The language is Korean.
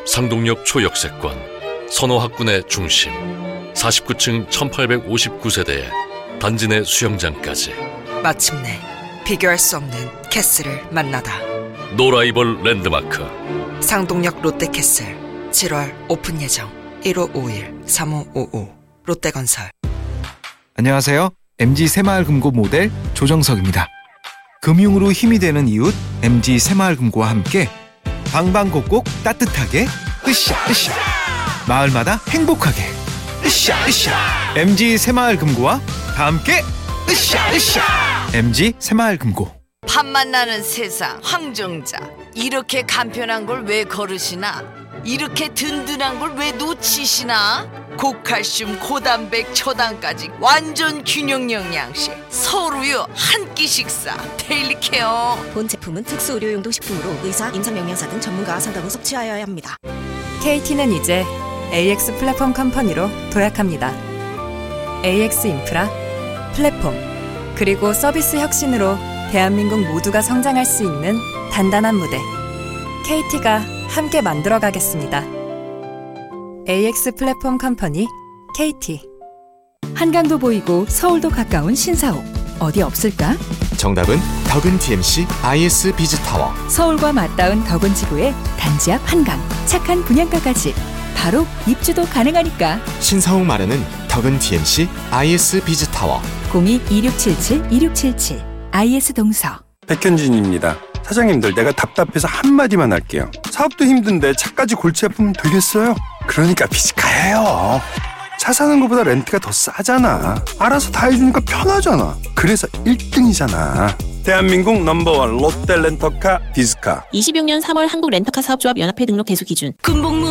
상동역 초역세권, 선호학군의 중심, 49층 1859세대에 단지 내 수영장까지. 마침내 비교할 수 없는 캐슬을 만나다. 노라이벌 랜드마크 상동역 롯데캐슬 7월 오픈 예정. 1551-3555 롯데건설. 안녕하세요. MG 새마을금고 모델 조정석입니다. 금융으로 힘이 되는 이웃 MG 새마을금고와 함께 방방곡곡 따뜻하게 으쌰으쌰, 마을마다 행복하게 으쌰으쌰. MG 새마을금고와 다 함께 으쌰으쌰. MG 새마을금고. 밥맛 나는 세상 황정자, 이렇게 간편한 걸 왜 거르시나? 이렇게 든든한 걸 왜 놓치시나? 고칼슘 고단백 초당까지 완전 균형 영양식 서울우유 한 끼 식사 데일리 케어. 본 제품은 특수 의료용도 식품으로 의사, 임상영양사 등 전문가와 상담 후 섭취하여야 합니다. KT는 이제 AX 플랫폼 컴퍼니로 도약합니다. AX 인프라, 플랫폼, 그리고 서비스 혁신으로 대한민국 모두가 성장할 수 있는 단단한 무대, KT가 함께 만들어가겠습니다. AX 플랫폼 컴퍼니 KT. 한강도 보이고 서울도 가까운 신사옥 어디 없을까? 정답은 덕은 TMC IS 비즈타워. 서울과 맞닿은 덕은 지구의 단지 앞 한강, 착한 분양가까지 바로 입주도 가능하니까. 신사옥 마련은 덕은 TMC IS 비즈타워. 02-2677-2677 IS 동서. 백현진입니다. 사장님들, 내가 답답해서 한마디만 할게요. 사업도 힘든데 차까지 골치 아프면 되겠어요? 그러니까 비즈카예요. 차 사는 것보다 렌트가 더 싸잖아. 알아서 다 해주니까 편하잖아. 그래서 1등이잖아. 대한민국 넘버원 롯데 렌터카 비즈카. 26년 3월 한국 렌터카 사업조합 연합회 등록 대수 기준. 금복무